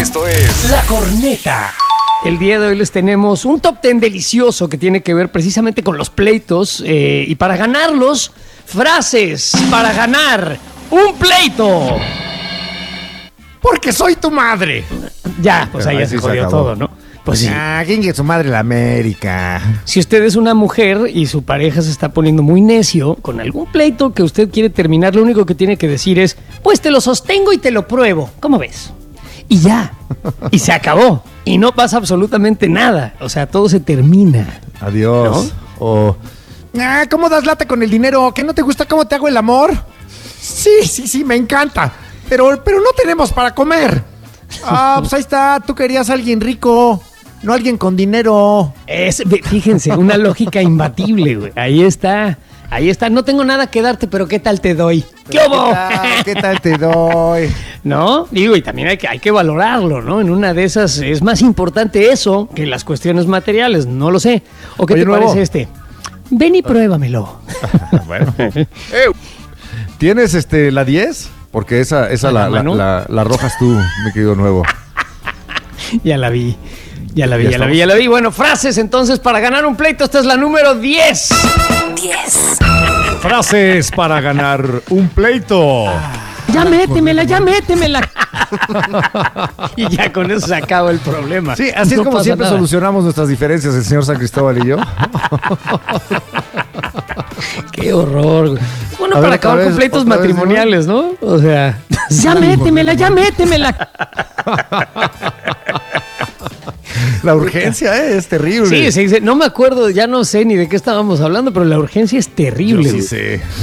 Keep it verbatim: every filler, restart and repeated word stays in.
Esto es La Corneta. El día de hoy les tenemos un top ten delicioso que tiene que ver precisamente con los pleitos eh, y para ganarlos, frases para ganar un pleito. Porque soy tu madre. Ya, pues ahí Pero ya se ahí sí se jodió acabó. todo, ¿no? Pues sí. Ah, ¿quién es su madre la América? Si usted es una mujer y su pareja se está poniendo muy necio con algún pleito que usted quiere terminar, lo único que tiene que decir es, pues te lo sostengo y te lo pruebo. ¿Cómo ves? Y ya. Y se acabó. Y no pasa absolutamente nada. O sea, todo se termina. Adiós. ¿No? O, ah, ¿cómo das lata con el dinero? ¿Qué no te gusta cómo te hago el amor? Sí, sí, sí, me encanta. Pero, pero no tenemos para comer. Ah, pues ahí está. Tú querías a alguien rico, no alguien con dinero. Es, fíjense, una lógica imbatible, güey. Ahí está. Ahí está. No tengo nada que darte, pero ¿qué tal te doy? ¿Qué hubo? ¿Qué tal, ¿Qué tal te doy? ¿No? Digo, y también hay que, hay que valorarlo, ¿no? En una de esas es más importante eso que las cuestiones materiales, no lo sé. ¿O qué Oye, te nuevo. parece este? Ven y pruébamelo. Bueno. ¿Tienes este la diez? Porque esa, esa ¿A la, la la, mano? la, la arrojas tú, mi querido nuevo. Ya la vi. Ya la vi, Ya ya, la estamos. vi, ya la vi. Bueno, frases entonces para ganar un pleito. Esta es la número diez. diez. Frases para ganar un pleito. Ya métemela, ya métemela. Y ya con eso se acaba el problema. Sí, así No es como pasa siempre nada. solucionamos nuestras diferencias el señor San Cristóbal y yo. Qué horror, güey. Es bueno A ver, para otra acabar vez, con pleitos otra vez, matrimoniales, ¿no? O sea, ya métemela, ya métemela. La urgencia eh, es terrible. Sí, sí, sí, no me acuerdo, ya no sé ni de qué estábamos hablando, pero la urgencia es terrible. Yo sí güey. sé.